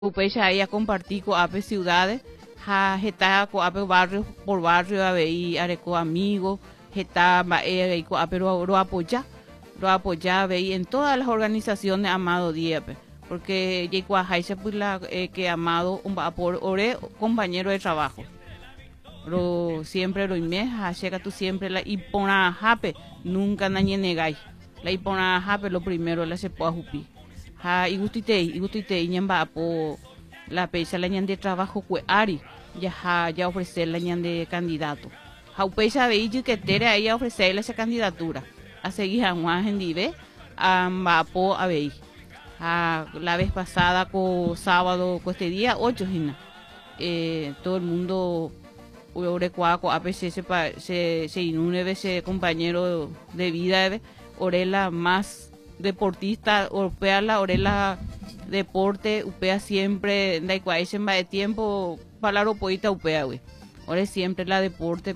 Upecha ahí a compartir con ape ciudades, ha geta con ape barrio por barrio a ver areco amigos, geta ahí con ape lo apoya ver en todas las organizaciones Amado Diepe, porque llegó a Haisha pues la que Amado un por ore compañero de trabajo. Siempre lo imeja, llega tú siempre la ipona jape, nunca nadie negáis. La ipona jape lo primero la se puede jupi. Ha igustite ñamba po la pecha la ñan de trabajo que ari ya ofrecer la ñan de candidato. Ha pecha ve que tere ahí a ofrecerle esa candidatura. A seguir a Juan Gendive a po a ver. La vez pasada con sábado con este día 8 gina. Todo el mundo Urecuaco APC se inune ese compañero de vida orela más deportista europea la orela deporte upea siempre da igual de tiempo para la poita upea güey ore siempre la deporte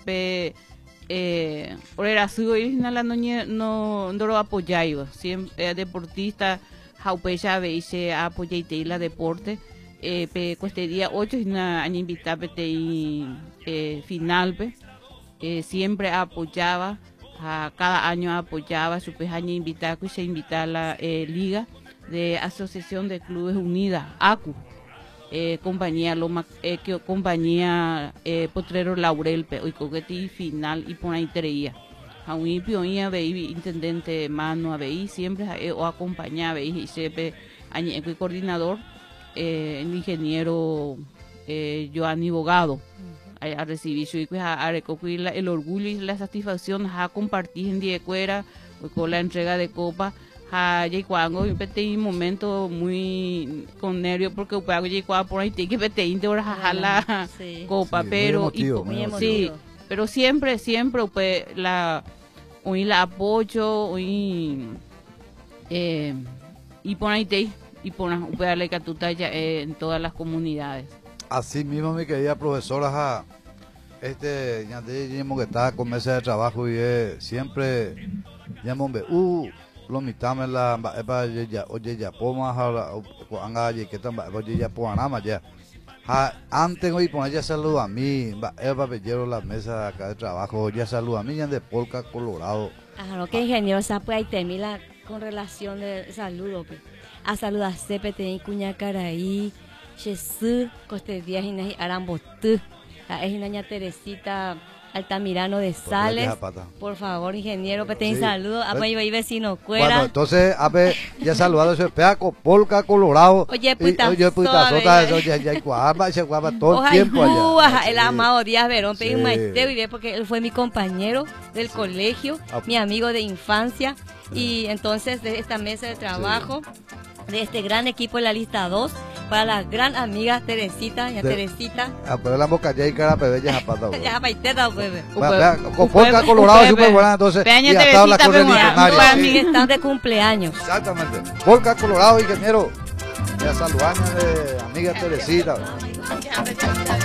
orera su la no lo apoyáis siempre deportista jaupecha veise apoyaite la deporte este día 8 es una año invitada final siempre apoyaba a cada año apoyaba su año invitada que se invita a la liga de Asociación de Clubes Unidas ACU compañía compañía Potrero Laurel hoy coqueti final y por ahí treía a un pioía veí intendente mano a veí siempre o acompañaba veí y se año coordinador el ingeniero Joanny Bogado a recibir su hijo a recoger el orgullo y la satisfacción a compartir en día cuera con la entrega de copa a cuando un momento muy con nervios porque por ahí tiene que peteín de horas a la copa sí, pero sí pero siempre hoy la apoyo hoy y por ahí te y ponerle catuta en todas las comunidades. Así mismo, mi querida profesora, ya tenemos que estar con meses de trabajo y siempre lo mitame la oye ya poma anga que tan oye ya poanama ya antes hoy poner ya saludo a mí llevo la mesa acá de trabajo ya saludo a mí ya de Polka Colorado lo que ingeniosa pues ahí termina con relación de saludo pues. A saludar CPT y Cuñacaraí, Jesús, Coste Díaz y Arambotu, es una Teresita Altamirano de Sales. Por favor, ingeniero, PT sí. Saludo, apoyo y vecino Cuera. Bueno, entonces, a ver, ya saludado ese peaco, Polka Colorado. Oye, puta sota, ya guapa, se guapa todo el tiempo allá. El amado Díaz Verón, pedí un maestro y ve porque él fue mi compañero del colegio, mi amigo de infancia, y entonces de esta mesa de trabajo. De este gran equipo de la lista 2 para la gran amiga Teresita, Teresita. A poner la boca ya y cara bebé ya zapata. Ya paiteta bebé. Con Polka Colorado súper buena entonces. Y hasta la correligionaria. Están de cumpleaños. Exactamente. Polka Colorado ingeniero. Ya saludamos de amiga Teresita.